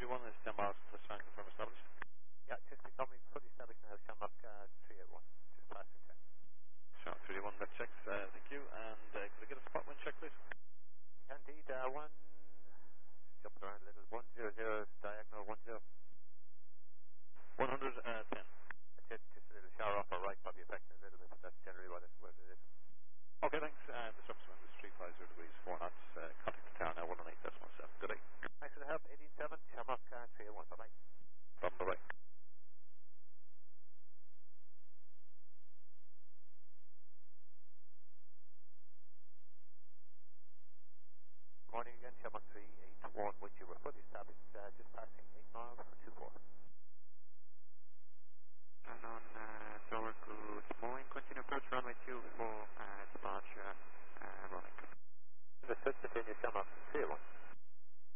31 is 10 miles plus time confirm established. Yeah, just becoming fully established now, Shamrock 381, just passing 10. Sharp 31, that checks, thank you. And could I get a spot wind check, please? Indeed, jumping around a little, 100, diagonal 10. 110. That's it, just a little shower off or right, probably affecting a little bit, but that's generally what it is. Okay, thanks. Disrupts.